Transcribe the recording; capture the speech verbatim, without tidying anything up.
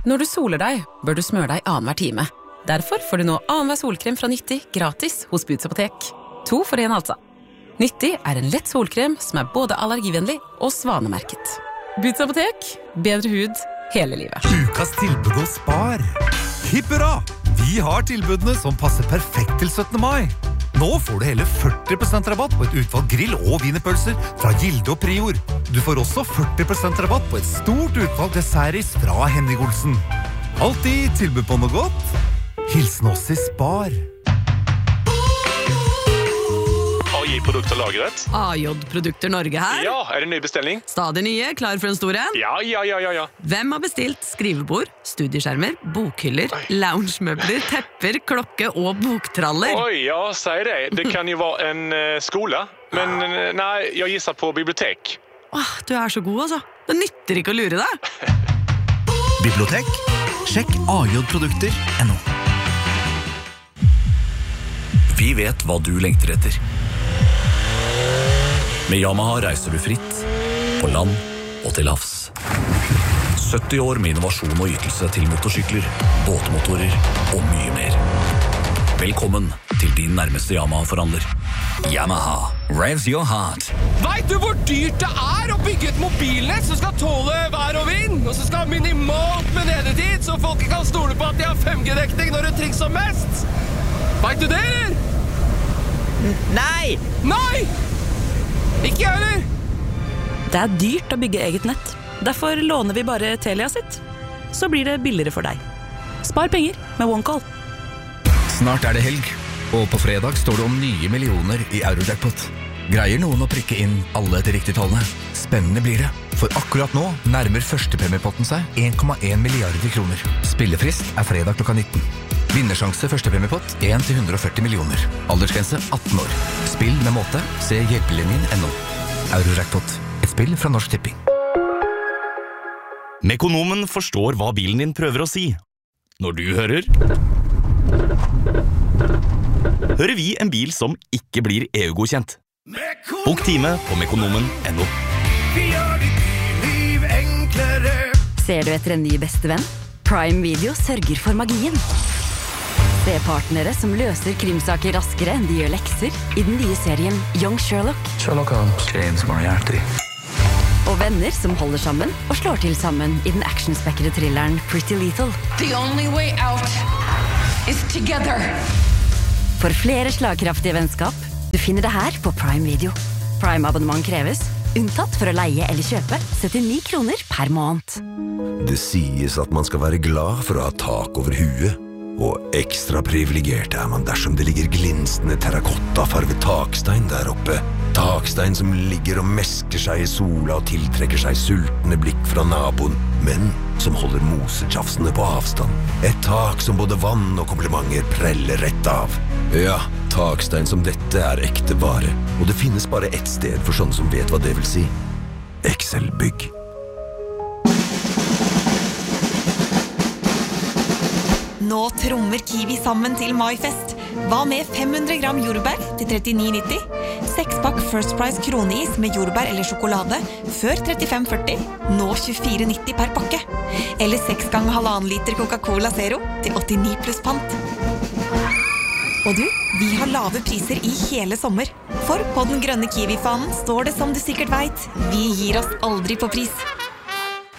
Når du soler deg, bør du smøre deg annenhver time. Derfor får du nå annenhver solkrem fra Nyttig gratis hos Boots Apotek. To for en altså. Nyttig er en lett solkrem som er både allergivennlig og svanemerket. Boots Apotek, bedre hud hele livet. Ukas tilbud hos Spar. Hipp hurra! Vi har tilbudene som passer perfekt til syttende mai. Nå får du hele førti prosent rabatt på et utvalg grill- og wienerpølser fra Gilde og Prior. Du får også førti prosent rabatt på et stort utvalg dessertis fra Henning Olsen. Alltid tilbud på noe godt. Hilsen oss i Spar. A J-produkter lagret. A J-produkter Norge her. Ja, er det ny bestelling? Stadig nye, klar for en stor en. Ja, ja, ja, ja, ja. Hvem har bestilt skrivebord, studieskjermer, bokhyller, loungemøbler, tepper, klokke og boktraller? Oi, ja, sier det. Det kan jo være en uh, skole. Men uh, nei, jeg gisser på bibliotek. Åh, du er så god, altså. Det nytter ikke å lure deg. Bibliotek? Sjekk a j produkter punktum no. Vi vet hva du lengter etter. Med Yamaha reiser du fritt, på land og til havs. sytti år med innovasjon og ytelse til motorsykler, båtmotorer og mye mer. Velkommen til din nærmeste Yamaha-forhandler. Yamaha, revs your heart. Vet du hvor dyrt det er å bygge et mobilnett som skal tåle vær og vind, og som skal ha minimalt med nedetid, så folk kan stole på at de har fem G-dekning når det trengs som mest? Vet du det, eller? Nei! Nei! Ikke jeg heller! Det er dyrt å bygge eget nett. Derfor låner vi bare Telia sitt. Så blir det billigere for deg. Spar penger med OneCall. Snart er det helg, og på fredag står det om nye millioner i Eurojackpot. Greier noen å prikke inn alle de riktige tallene? Spennende blir det, for akkurat nå nærmer førstepremiepotten seg en komma en milliarder kroner. Spillefrist er fredag klokka nitten. Vinnersjanse førstepremiepott en til hundre og førti millioner. Aldersgrense atten år. Spill med måte. Se hjelpelinjen punktum no. Eurojackpot. Et spill fra Norsk Tipping. Mekonomen forstår hva bilen din prøver å si. Når du hører Hører vi en bil som ikke blir E U-godkjent. Bok time på mekonomen punktum no. Vi gjør ditt liv enklere. Ser du etter en ny bestevenn? Prime Video sørger for magien. Se partnere som løser krimsaker raskere enn de gjør lekser i den nye serien Young Sherlock. Sherlock Holmes. James Moriarty. Og venner som holder sammen og slår til sammen i den actionspekkede thrilleren Pretty Lethal. The only way out is together. For flere slagkraftige vennskap, du finner det her på Prime Video. Prime-abonnement kreves, unntatt for å leie eller kjøpe syttini kroner per måned. Det sies at man skal være glad for å ha tak over huet. Og ekstra privilegert er man dersom det ligger glinsende terrakottafarvet takstein der oppe. Takstein som ligger og mesker seg i sola og tiltrekker seg sultne blikk fra naboen, men som holder mosetjafsene på avstand. Et tak som både vann og komplimenter preller rett av. Ja, takstein som dette er ekte vare, og det finnes bare ett sted for sånne som vet hva det vil si. Excel-bygg. Nå trommer Kiwi sammen til MaiFest. Hva med fem hundre gram jordbær til trettini nitti? seks pakk First Price kroneis med jordbær eller sjokolade før trettifem førti, nå tjuefire nitti per pakke. Eller seks ganger halvannen liter Coca-Cola Zero til åttini pluss pant. Og du, vi har lave priser i hele sommer. For på den grønne Kiwi-fanen står det som du sikkert vet, vi gir oss aldri på pris.